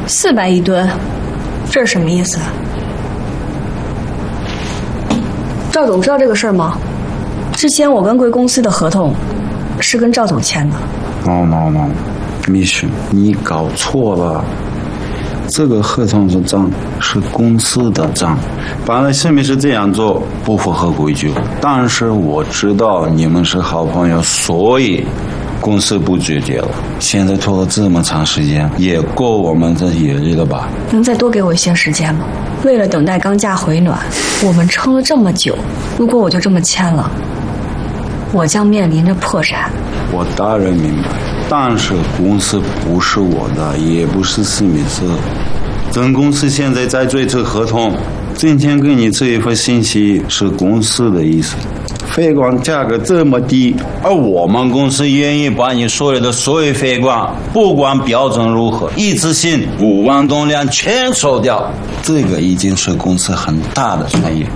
400一吨，这是什么意思？赵总知道这个事儿吗？之前我跟贵公司的合同是跟赵总签的。 No， 米雪，你搞错了。这个合同的账是公司的账，本来市民是这样做不符合规矩，但是我知道你们是好朋友，所以公司不拒绝了。现在拖了这么长时间，也够我们这野日了吧？ 能再多给我一些时间吗？为了等待钢价回暖，我们撑了这么久，如果我就这么签了，我将面临着破产。 我当然明白，但是公司不是我的，也不是史密斯。咱公司现在在追这合同，今天给你这一份信息是公司的意思。废管价格这么低，而我们公司愿意把你所有的所有废管，不管标准如何，一次性5万吨量全收掉。这个已经是公司很大的诚意。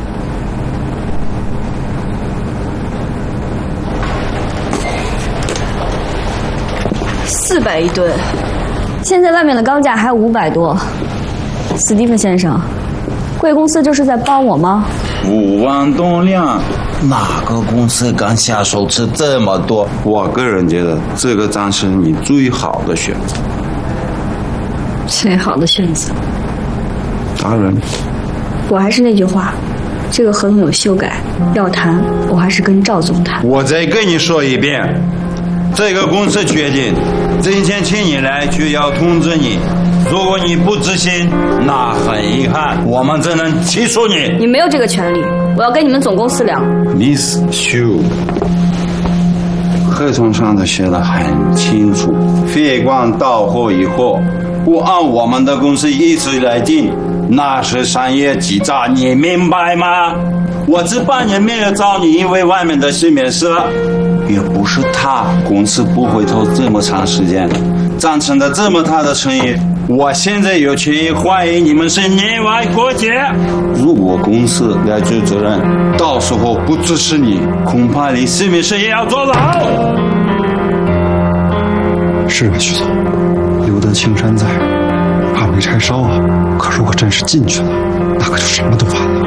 400一吨，现在外面的钢价还500多。史蒂芬先生，贵公司这是在帮我吗 ？5万吨量，哪个公司敢下手吃这么多？我个人觉得这个账是你最好的选择。 最好的选择。 当然。 我还是那句话，这个合同有修改，要谈我还是跟赵总谈。 我再跟你说一遍，这个公司决定今天请你来就要通知你，如果你不执行，那很遗憾，我们只能起诉你。 你没有这个权利，我要跟你们总公司聊。 Miss Xu， 合同上的写得很清楚，废管到货以后不按我们的公司意思来定，那是商业欺诈，你明白吗？我这半年没有找你，因为外面的市面事，也不是他，公司不会拖这么长时间，造成的这么大的诚意，我现在有权益怀疑你们是内外勾结。如果公司来追责任，到时候不支持你，恐怕你市面事也要坐牢。 是啊，徐总，留得青山在，怕没柴烧啊。可如果真是进去了，那可就什么都完了。